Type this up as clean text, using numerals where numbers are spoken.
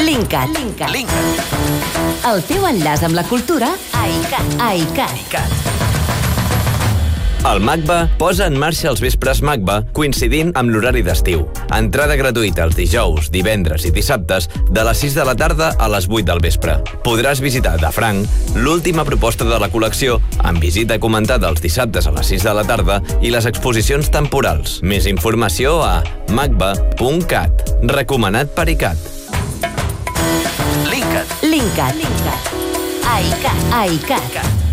Linkat. El teu enllaç amb la cultura a iCat. El MACBA posa en marxa els vespres MACBA coincidint amb l'horari d'estiu. Entrada gratuïta els dijous, divendres i dissabtes de les 6 de la tarda a les 8 del vespre. Podràs visitar de franc l'última proposta de la col·lecció amb visita comentada els dissabtes a les 6 de la tarda i les exposicions temporals. Més informació a macba.cat. Recomanat per iCat. Linkat. A iCat.